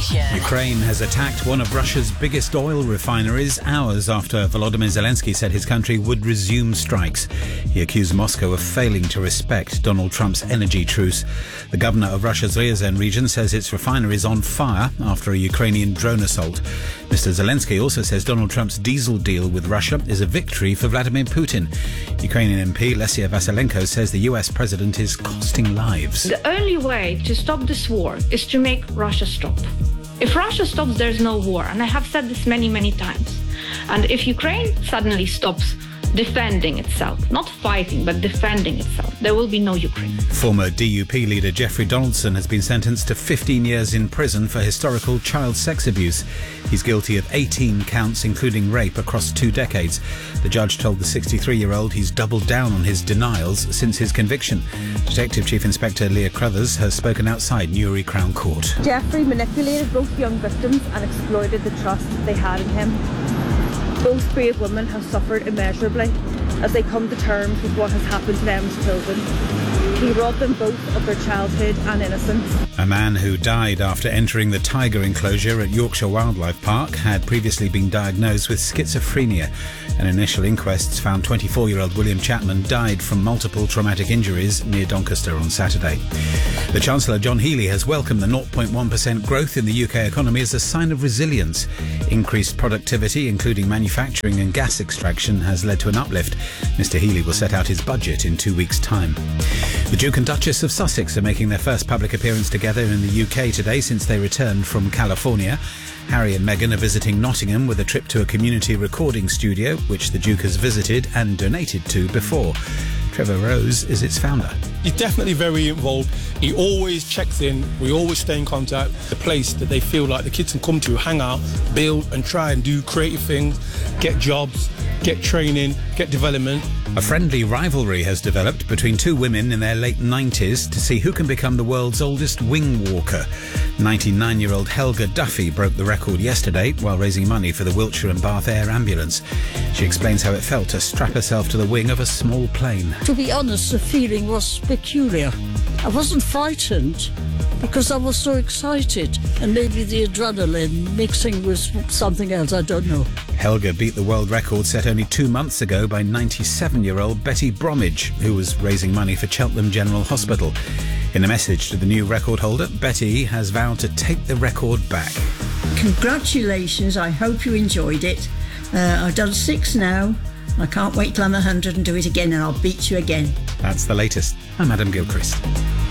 Ukraine has attacked one of Russia's biggest oil refineries hours after Volodymyr Zelensky said his country would resume strikes. He accused Moscow of failing to respect Donald Trump's energy truce. The governor of Russia's Ryazan region says its refinery is on fire after a Ukrainian drone assault. Mr. Zelensky also says Donald Trump's diesel deal with Russia is a victory for Vladimir Putin. Ukrainian MP Lesia Vasylenko says the US president is costing lives. The only way to stop this war is to make Russia stop. If Russia stops, there's no war. And I have said this many, many times. And if Ukraine suddenly stops defending itself, not fighting, but defending itself, there will be no Ukraine. Former DUP leader Jeffrey Donaldson has been sentenced to 15 years in prison for historical child sex abuse. He's guilty of 18 counts, including rape, across 2 decades. The judge told the 63-year-old he's doubled down on his denials since his conviction. Detective Chief Inspector Leah Crothers has spoken outside Newry Crown Court. Jeffrey manipulated both young victims and exploited the trust they had in him. Both brave women have suffered immeasurably as they come to terms with what has happened to them as children. He robbed them both of their childhood and innocence. A man who died after entering the tiger enclosure at Yorkshire Wildlife Park had previously been diagnosed with schizophrenia. An initial inquest found 24-year-old William Chapman died from multiple traumatic injuries near Doncaster on Saturday. The Chancellor John Healey has welcomed the 0.1% growth in the UK economy as a sign of resilience. Increased productivity, including manufacturing and gas extraction, has led to an uplift. Mr Healey will set out his budget in 2 weeks' time. The Duke and Duchess of Sussex are making their first public appearance together in the UK today since they returned from California. Harry and Meghan are visiting Nottingham with a trip to a community recording studio, which the Duke has visited and donated to before. Trevor Rose is its founder. He's definitely very involved. He always checks in. We always stay in contact. The place that they feel like the kids can come to, hang out, build and try and do creative things, get jobs, get training, get development. A friendly rivalry has developed between two women in their late 90s to see who can become the world's oldest wing walker. 99-year-old Helga Duffy broke the record yesterday while raising money for the Wiltshire and Bath Air Ambulance. She explains how it felt to strap herself to the wing of a small plane. To be honest, the feeling was peculiar. I wasn't frightened because I was so excited, and maybe the adrenaline mixing with something else, I don't know. Helga beat the world record set only 2 months ago by 97-year-old Betty Bromwich, who was raising money for Cheltenham General Hospital. In a message to the new record holder, Betty has vowed to take the record back. Congratulations, I hope you enjoyed it. I've done 6 now. I can't wait till I'm 100 and do it again, and I'll beat you again. That's the latest. I'm Adam Gilchrist.